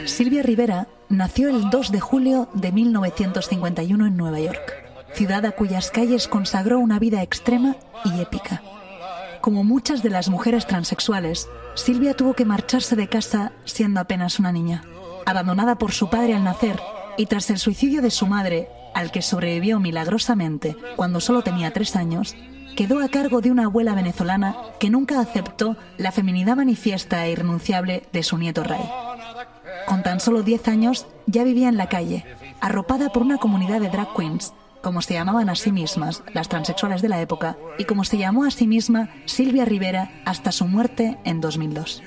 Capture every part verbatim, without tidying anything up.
Sylvia Rivera nació el dos de julio de mil novecientos cincuenta y uno en Nueva York, ciudad a cuyas calles consagró una vida extrema y épica. Como muchas de las mujeres transexuales, Sylvia tuvo que marcharse de casa siendo apenas una niña. Abandonada por su padre al nacer y tras el suicidio de su madre, al que sobrevivió milagrosamente cuando solo tenía tres años, quedó a cargo de una abuela venezolana que nunca aceptó la feminidad manifiesta e irrenunciable de su nieto Ray. Con tan solo diez años ya vivía en la calle, arropada por una comunidad de drag queens, como se llamaban a sí mismas las transexuales de la época, y como se llamó a sí misma Sylvia Rivera hasta su muerte en dos mil dos.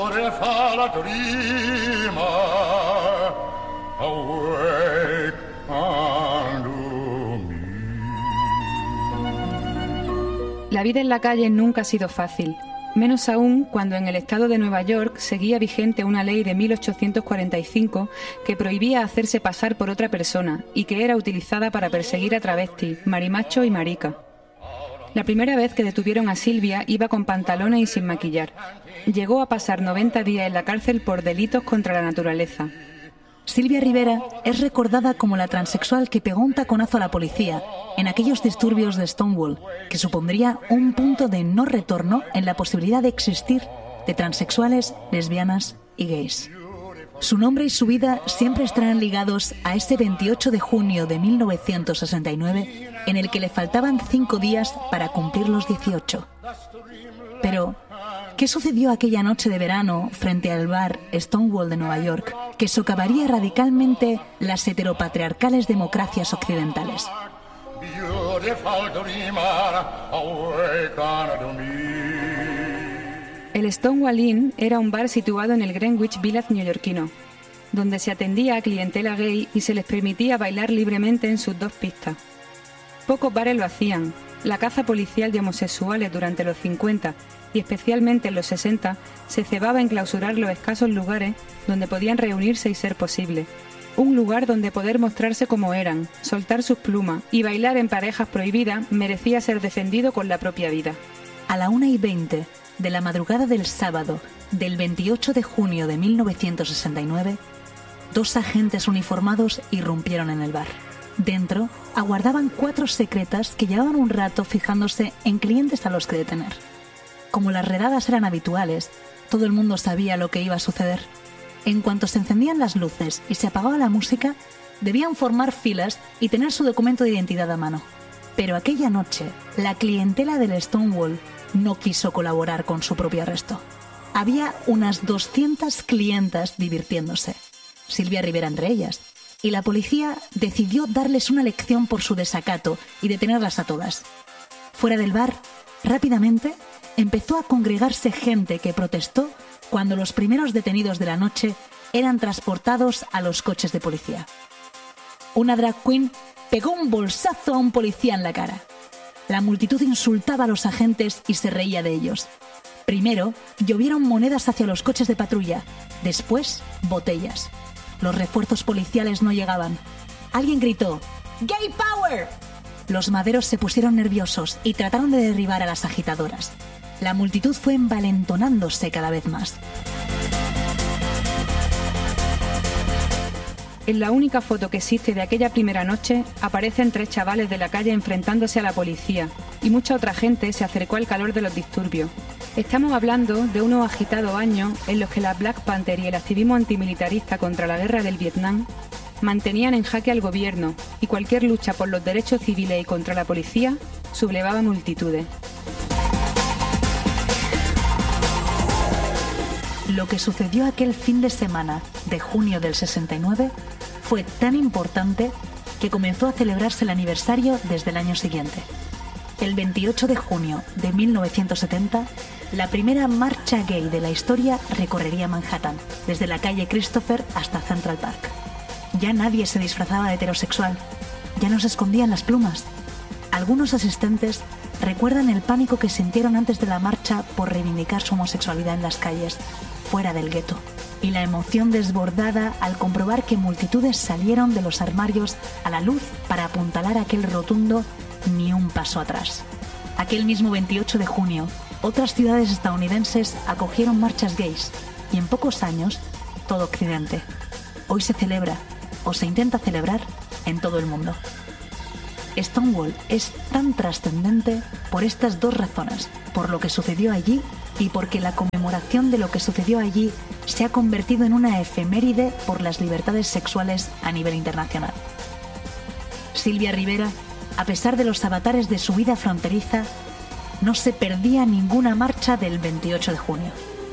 La vida en la calle nunca ha sido fácil, menos aún cuando en el estado de Nueva York seguía vigente una ley de mil ochocientos cuarenta y cinco que prohibía hacerse pasar por otra persona y que era utilizada para perseguir a travestis, marimacho y marica. La primera vez que detuvieron a Sylvia iba con pantalones y sin maquillar. Llegó a pasar noventa días en la cárcel por delitos contra la naturaleza. Sylvia Rivera es recordada como la transexual que pegó un taconazo a la policía en aquellos disturbios de Stonewall, que supondría un punto de no retorno en la posibilidad de existir de transexuales, lesbianas y gays. Su nombre y su vida siempre estarán ligados a ese veintiocho de junio de mil novecientos sesenta y nueve en el que le faltaban cinco días para cumplir los dieciocho. Pero, ¿qué sucedió aquella noche de verano frente al bar Stonewall de Nueva York que socavaría radicalmente las heteropatriarcales democracias occidentales? El Stonewall Inn era un bar situado en el Greenwich Village neoyorquino, donde se atendía a clientela gay y se les permitía bailar libremente en sus dos pistas. Pocos bares lo hacían. La caza policial de homosexuales durante los cincuenta y especialmente en los sesenta se cebaba en clausurar los escasos lugares donde podían reunirse y ser posible. Un lugar donde poder mostrarse como eran, soltar sus plumas y bailar en parejas prohibidas merecía ser defendido con la propia vida. A la una y veinte de la madrugada del sábado del veintiocho de junio de mil novecientos sesenta y nueve, dos agentes uniformados irrumpieron en el bar. Dentro aguardaban cuatro secretas que llevaban un rato fijándose en clientes a los que detener. Como las redadas eran habituales, todo el mundo sabía lo que iba a suceder. En cuanto se encendían las luces y se apagaba la música, debían formar filas y tener su documento de identidad a mano. Pero aquella noche, la clientela del Stonewall no quiso colaborar con su propio arresto. Había unas doscientas clientas divirtiéndose, Sylvia Rivera entre ellas, y la policía decidió darles una lección por su desacato y detenerlas a todas. Fuera del bar, rápidamente, empezó a congregarse gente que protestó cuando los primeros detenidos de la noche eran transportados a los coches de policía. Una drag queen pegó un bolsazo a un policía en la cara. La multitud insultaba a los agentes y se reía de ellos. Primero, llovieron monedas hacia los coches de patrulla, después, botellas. Los refuerzos policiales no llegaban. Alguien gritó ¡Gay Power! Los maderos se pusieron nerviosos y trataron de derribar a las agitadoras. La multitud fue envalentonándose cada vez más. En la única foto que existe de aquella primera noche aparecen tres chavales de la calle enfrentándose a la policía y mucha otra gente se acercó al calor de los disturbios. Estamos hablando de unos agitados años en los que la Black Panther y el activismo antimilitarista contra la guerra del Vietnam mantenían en jaque al gobierno y cualquier lucha por los derechos civiles y contra la policía sublevaba multitudes. Lo que sucedió aquel fin de semana de junio del sesenta y nueve fue tan importante que comenzó a celebrarse el aniversario desde el año siguiente. El veintiocho de junio de mil novecientos setenta, la primera marcha gay de la historia recorrería Manhattan, desde la calle Christopher hasta Central Park. Ya nadie se disfrazaba de heterosexual, ya no se escondían las plumas. Algunos asistentes recuerdan el pánico que sintieron antes de la marcha por reivindicar su homosexualidad en las calles, fuera del gueto, y la emoción desbordada al comprobar que multitudes salieron de los armarios a la luz para apuntalar aquel rotundo ni un paso atrás. Aquel mismo veintiocho de junio, otras ciudades estadounidenses acogieron marchas gays y en pocos años, todo Occidente, hoy se celebra, o se intenta celebrar, en todo el mundo. Stonewall es tan trascendente por estas dos razones, por lo que sucedió allí y porque la conmemoración de lo que sucedió allí se ha convertido en una efeméride por las libertades sexuales a nivel internacional. Sylvia Rivera, a pesar de los avatares de su vida fronteriza, no se perdía ninguna marcha del veintiocho de junio.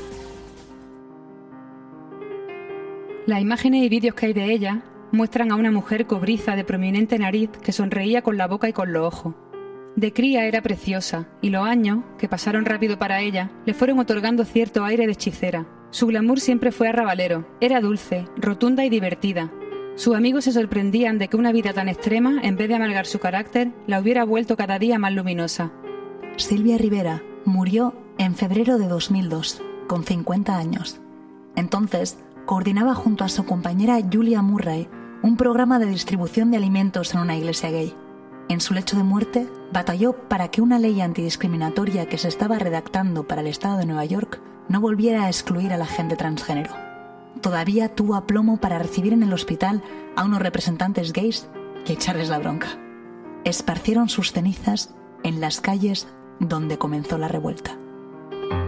Las imágenes y vídeos que hay de ella muestran a una mujer cobriza de prominente nariz que sonreía con la boca y con los ojos. De cría era preciosa, y los años, que pasaron rápido para ella, le fueron otorgando cierto aire de hechicera. Su glamour siempre fue arrabalero, era dulce, rotunda y divertida. Sus amigos se sorprendían de que una vida tan extrema, en vez de amargar su carácter, la hubiera vuelto cada día más luminosa. Sylvia Rivera murió en febrero de dos mil dos, con cincuenta años. Entonces, coordinaba junto a su compañera Julia Murray un programa de distribución de alimentos en una iglesia gay. En su lecho de muerte, batalló para que una ley antidiscriminatoria que se estaba redactando para el estado de Nueva York no volviera a excluir a la gente transgénero. Todavía tuvo aplomo para recibir en el hospital a unos representantes gays y echarles la bronca. Esparcieron sus cenizas en las calles donde comenzó la revuelta.